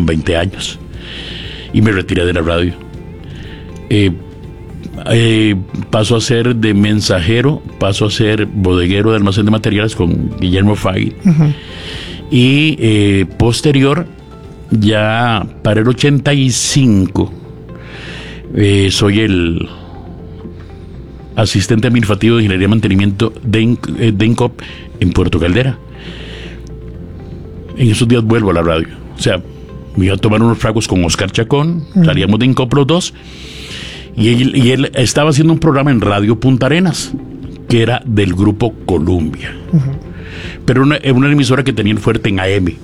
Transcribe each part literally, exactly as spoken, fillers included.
con veinte años. Y me retiré de la radio. Eh, eh, paso a ser de mensajero, paso a ser bodeguero de almacén de materiales con Guillermo Fagui. Uh-huh. Y eh, posterior, ya para el ochenta y cinco, eh, soy el asistente administrativo de Ingeniería y Mantenimiento de, de INCOP en Puerto Caldera. En esos días vuelvo a la radio. O sea, me iba a tomar unos tragos con Oscar Chacón, uh-huh. salíamos de INCOP los dos, y él, y él estaba haciendo un programa en Radio Punta Arenas, que era del Grupo Columbia. Uh-huh. Pero una, una emisora que tenía el fuerte en A M.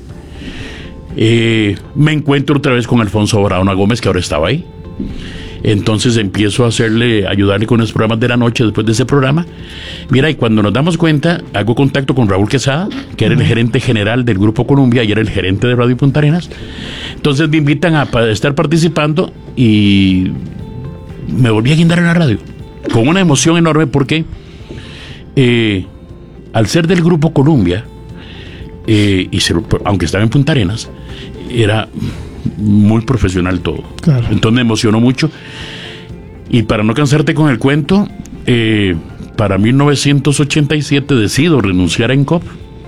Eh, me encuentro otra vez con Alfonso Barahona Gómez, que ahora estaba ahí. Entonces empiezo a hacerle, ayudarle con los programas de la noche después de ese programa. Mira, y cuando nos damos cuenta, hago contacto con Raúl Quesada, que era el gerente general del Grupo Columbia y era el gerente de Radio Punta Arenas. Entonces me invitan a estar participando y me volví a guindar en la radio, con una emoción enorme porque eh, al ser del Grupo Columbia, eh, y ser, aunque estaba en Punta Arenas, era muy profesional todo. Claro. Entonces me emocionó mucho. Y para no cansarte con el cuento, eh, para mil novecientos ochenta y siete decido renunciar a INCOP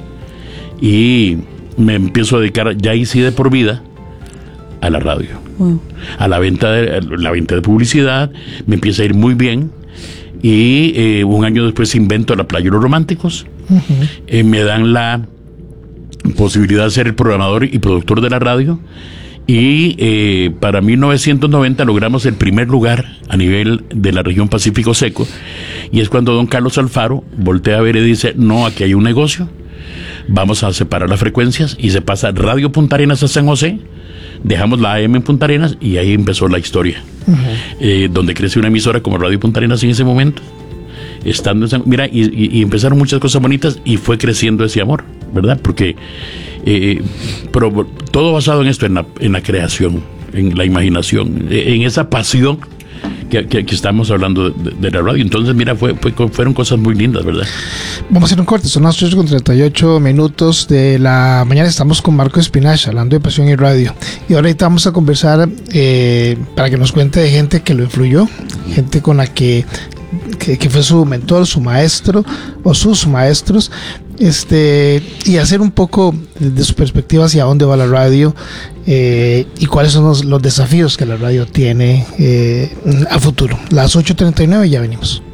y me empiezo a dedicar, ya hice de por vida, a la radio. Wow. A la venta de, la venta de publicidad. Me empieza a ir muy bien. Y eh, un año después invento La Playa de los Románticos. Uh-huh. Eh, me dan la posibilidad de ser el programador y productor de la radio. Y eh, para mil novecientos noventa logramos el primer lugar a nivel de la región Pacífico Seco, y es cuando don Carlos Alfaro voltea a ver y dice: no, aquí hay un negocio, vamos a separar las frecuencias, y se pasa Radio Punta Arenas a San José, dejamos la A M en Punta Arenas y ahí empezó la historia. Uh-huh. eh, donde crece una emisora como Radio Punta Arenas en ese momento, estando en San... mira, y, y, y empezaron muchas cosas bonitas y fue creciendo ese amor, ¿verdad? Porque Eh, pero todo basado en esto, en la, en la creación, en la imaginación, en esa pasión que, que, que estamos hablando de, de la radio. Entonces, mira, fue, fue, fueron cosas muy lindas, ¿verdad? Vamos a hacer un corte, son las ocho con treinta y ocho minutos de la mañana. Estamos con Marco Espinache, hablando de pasión y radio. Y ahorita vamos a conversar eh, para que nos cuente de gente que lo influyó, gente con la que, que, que fue su mentor, su maestro o sus maestros. Este, y hacer un poco de su perspectiva hacia dónde va la radio eh, y cuáles son los, los desafíos que la radio tiene eh, a futuro. Las ocho treinta y nueve, ya venimos.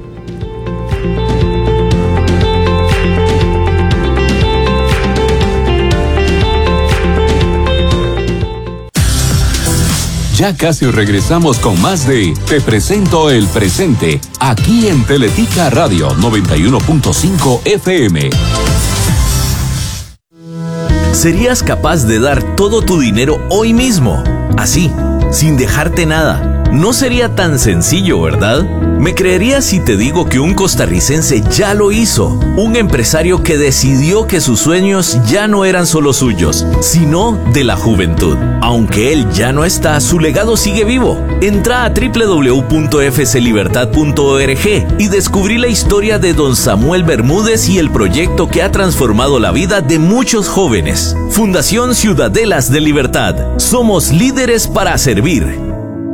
Ya casi regresamos con más de Te Presento el Presente, aquí en Teletica Radio noventa y uno punto cinco F M. ¿Serías capaz de dar todo tu dinero hoy mismo? Así, sin dejarte nada. No sería tan sencillo, ¿verdad? ¿Me creerías si te digo que un costarricense ya lo hizo? Un empresario que decidió que sus sueños ya no eran solo suyos, sino de la juventud. Aunque él ya no está, su legado sigue vivo. Entra a doble u doble u doble u punto f c libertad punto org y descubrí la historia de don Samuel Bermúdez y el proyecto que ha transformado la vida de muchos jóvenes. Fundación Ciudadelas de Libertad. Somos líderes para servir.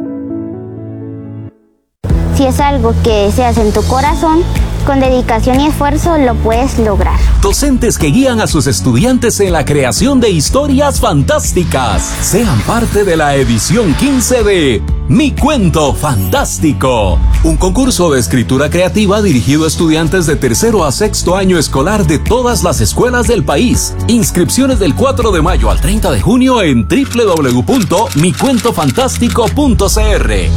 Si es algo que deseas en tu corazón, con dedicación y esfuerzo lo puedes lograr. Docentes que guían a sus estudiantes en la creación de historias fantásticas. Sean parte de la edición quince de Mi Cuento Fantástico, un concurso de escritura creativa dirigido a estudiantes de tercero a sexto año escolar de todas las escuelas del país. Inscripciones del cuatro de mayo al treinta de junio en doble u doble u doble u punto mi cuento fantástico punto c r.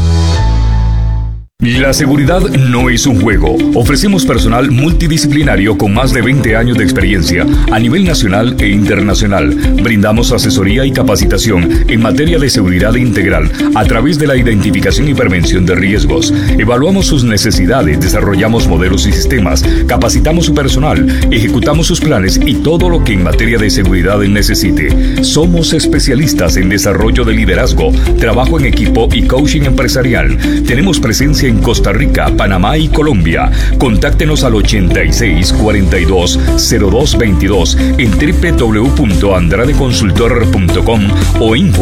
La seguridad no es un juego. Ofrecemos personal multidisciplinario con más de veinte años de experiencia a nivel nacional e internacional. Brindamos asesoría y capacitación en materia de seguridad integral a través de la identificación y prevención de riesgos. Evaluamos sus necesidades, desarrollamos modelos y sistemas, capacitamos su personal, ejecutamos sus planes y todo lo que en materia de seguridad necesite. Somos especialistas en desarrollo de liderazgo, trabajo en equipo y coaching empresarial. Tenemos presencia en Costa Rica, Panamá y Colombia. Contáctenos al ochenta y seis, cuarenta y dos, cero dos veintidós en doble u doble u doble u punto andrade consultor punto com o info